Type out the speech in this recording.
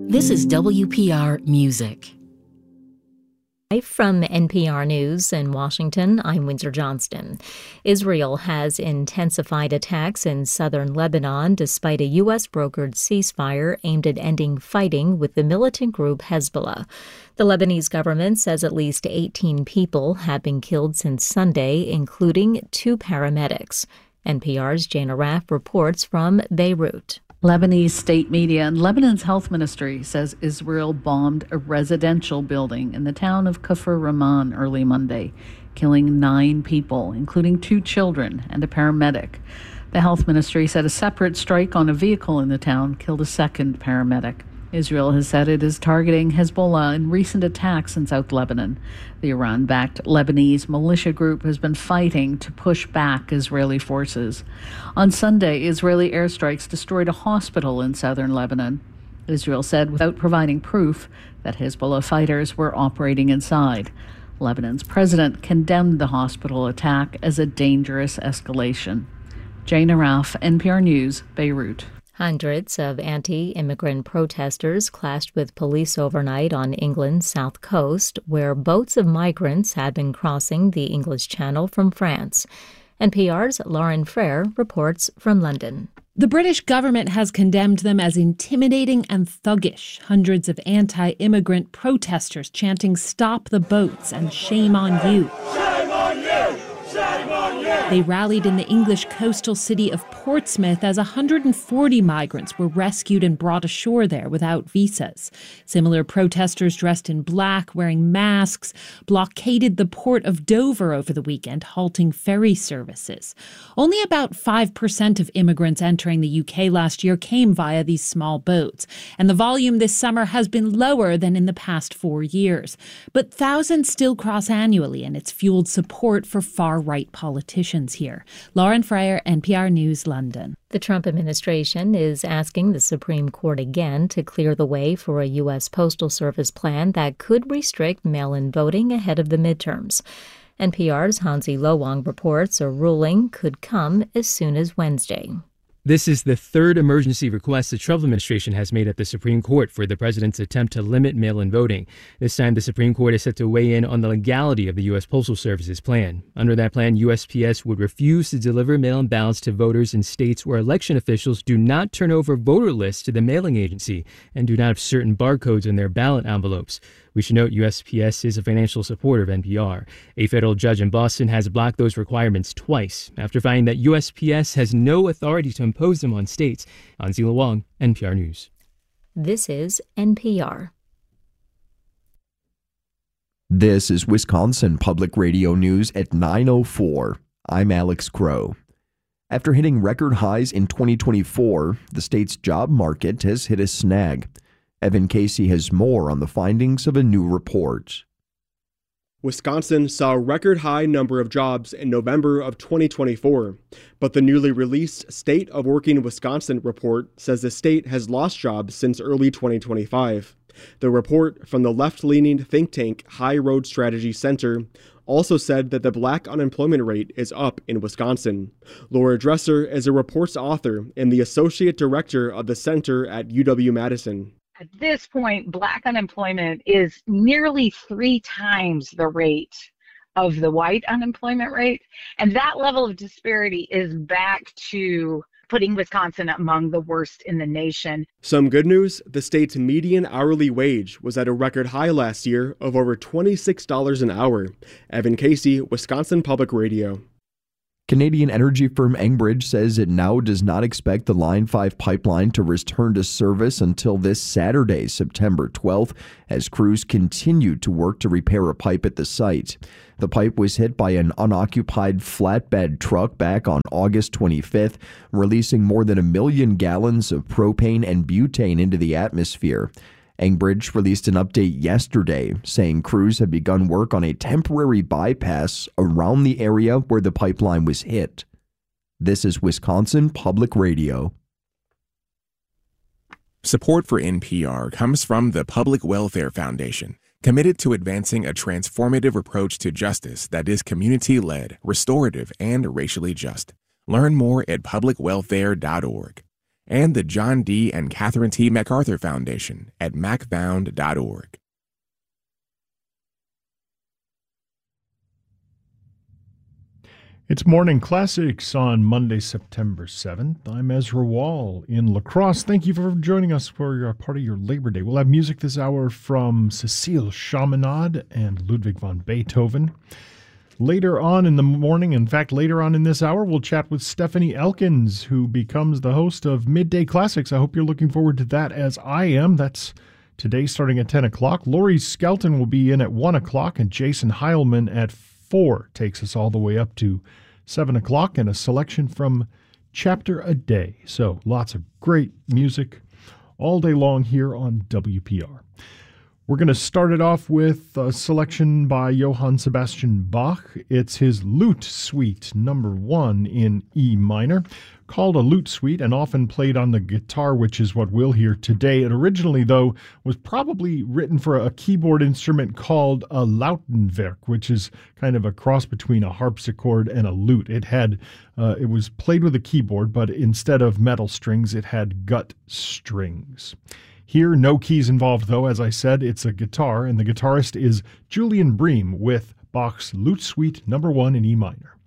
This is WPR Music. From NPR News in Washington, I'm Windsor Johnston. Israel has intensified attacks in southern Lebanon despite a U.S.-brokered ceasefire aimed at ending fighting with the militant group Hezbollah. The Lebanese government says at least 18 people have been killed since Sunday, including 2 paramedics. NPR's Jane Arraf reports from Beirut. Lebanese state media and Lebanon's health ministry says Israel bombed a residential building in the town of Kafr Rahman early Monday, killing 9 people, including 2 children and a paramedic. The health ministry said a separate strike on a vehicle in the town killed a second paramedic. Israel has said it is targeting Hezbollah in recent attacks in South Lebanon. The Iran-backed Lebanese militia group has been fighting to push back Israeli forces. On Sunday, Israeli airstrikes destroyed a hospital in southern Lebanon. Israel said without providing proof that Hezbollah fighters were operating inside. Lebanon's president condemned the hospital attack as a dangerous escalation. Jane Arraf, NPR News, Beirut. Hundreds of anti-immigrant protesters clashed with police overnight on England's south coast, where boats of migrants had been crossing the English Channel from France. NPR's Lauren Frere reports from London. The British government has condemned them as intimidating and thuggish. Hundreds of anti-immigrant protesters chanting "Stop the boats" and "Shame on you." Shame on you! Shame on you! They rallied in the English coastal city of Portsmouth as 140 migrants were rescued and brought ashore there without visas. Similar protesters dressed in black, wearing masks, blockaded the port of Dover over the weekend, halting ferry services. Only about 5% of immigrants entering the UK last year came via these small boats, and the volume this summer has been lower than in the past 4 years. But thousands still cross annually, and it's fueled support for far-right politicians here. Lauren Frere, NPR News, London. The Trump administration is asking the Supreme Court again to clear the way for a U.S. Postal Service plan that could restrict mail-in voting ahead of the midterms. NPR's Hansi Lo-Wang reports a ruling could come as soon as Wednesday. This is the third emergency request the Trump administration has made at the Supreme Court for the president's attempt to limit mail-in voting. This time, the Supreme Court is set to weigh in on the legality of the U.S. Postal Service's plan. Under that plan, USPS would refuse to deliver mail-in ballots to voters in states where election officials do not turn over voter lists to the mailing agency and do not have certain barcodes in their ballot envelopes. We should note USPS is a financial supporter of NPR. A federal judge in Boston has blocked those requirements twice after finding that USPS has no authority to impose them on states. Hansi Lo-Wang, NPR News. This is NPR. This is Wisconsin Public Radio News at 9:04. I'm Alex Crow. After hitting record highs in 2024, the state's job market has hit a snag. Evan Casey has more on the findings of a new report. Wisconsin saw a record high number of jobs in November of 2024, but the newly released State of Working Wisconsin report says the state has lost jobs since early 2025. The report from the left-leaning think tank High Road Strategy Center also said that the black unemployment rate is up in Wisconsin. Laura Dresser is a report's author and the associate director of the center at UW-Madison. At this point, black unemployment is nearly 3 times the rate of the white unemployment rate. And that level of disparity is back to putting Wisconsin among the worst in the nation. Some good news, the state's median hourly wage was at a record high last year of over $26 an hour. Evan Casey, Wisconsin Public Radio. Canadian energy firm Enbridge says it now does not expect the Line 5 pipeline to return to service until this Saturday, September 12th, as crews continue to work to repair a pipe at the site. The pipe was hit by an unoccupied flatbed truck back on August 25th, releasing more than 1 million gallons of propane and butane into the atmosphere. Enbridge released an update yesterday saying crews have begun work on a temporary bypass around the area where the pipeline was hit. This is Wisconsin Public Radio. Support for NPR comes from the Public Welfare Foundation, committed to advancing a transformative approach to justice that is community-led, restorative, and racially just. Learn more at publicwelfare.org. and the John D. and Catherine T. MacArthur Foundation at macfound.org. It's Morning Classics on Monday, September 7th. I'm Ezra Wall in La Crosse. Thank you for joining us for your part of your Labor Day. We'll have music this hour from Cécile Chaminade and Ludwig van Beethoven. Later on in the morning, in fact, later on in this hour, we'll chat with Stephanie Elkins, who becomes the host of Midday Classics. I hope you're looking forward to that as I am. That's today starting at 10 o'clock. Laurie Skelton will be in at 1 o'clock, and Jason Heilman at 4 takes us all the way up to 7 o'clock, and a selection from Chapter a Day. So lots of great music all day long here on WPR. We're going to start it off with a selection by Johann Sebastian Bach. It's his Lute Suite number 1 in E minor, called a lute suite and often played on the guitar, which is what we'll hear today. It originally, though, was probably written for a keyboard instrument called a Lautenwerk, which is kind of a cross between a harpsichord and a lute. It was played with a keyboard, but instead of metal strings, it had gut strings. Here, no keys involved, though. As I said, it's a guitar, and the guitarist is Julian Bream with Bach's Lute Suite number 1 in E minor.